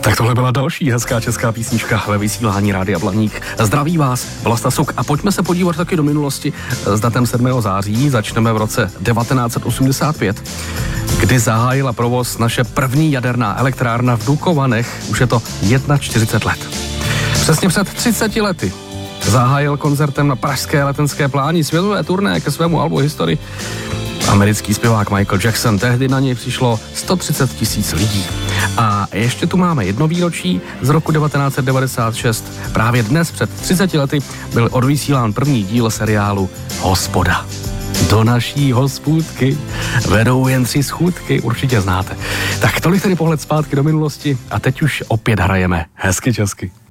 Tak tohle byla další hezká česká písnička ve vysílání Rádia Blaník. Zdraví vás, Vlasta Suk. A pojďme se podívat taky do minulosti s datem 7. září. Začneme v roce 1985, kdy zahájila provoz naše první jaderná elektrárna v Dukovanech. Už je to 41 let. Přesně před 30 lety zahájil koncertem na pražské Letenské pláni světové turné ke svému albu History americký zpěvák Michael Jackson. Tehdy na něj přišlo 130 000 lidí. A ještě tu máme jedno výročí z roku 1996. Právě dnes před 30 lety byl odvysílán první díl seriálu Hospoda. Do naší hospůdky vedou jen 3 schůdky, určitě znáte. Tak tolik tedy pohled zpátky do minulosti a teď už opět hrajeme hezky česky.